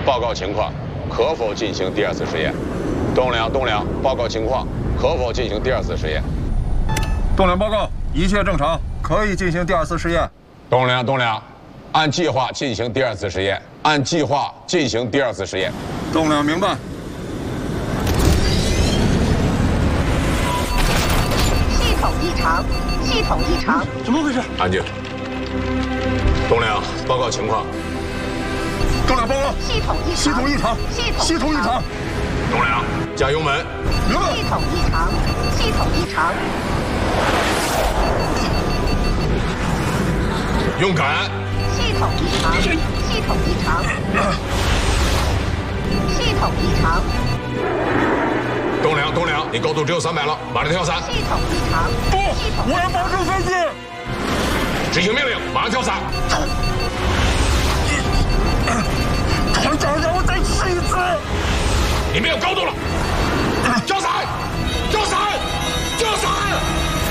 报告情况，可否进行第二次实验？栋梁，报告情况，可否进行第二次实验？ 栋梁报告，一切正常，可以进行第二次实验。 栋梁，按计划进行第二次实验。按计划进行第二次实验。 栋梁明白。 系统异常， 怎么回事？ 安静。栋梁报告情况。 栋梁报告， 系统异常。 栋梁加油门。 明白。 系统异常。 用杆。 系统异常。 栋梁，你高度只有300了，马上跳伞。 系统异常。 不，我要保证飞机。 执行命令，马上跳伞。 团长，让我再试一次。 你没有高度了，跳伞。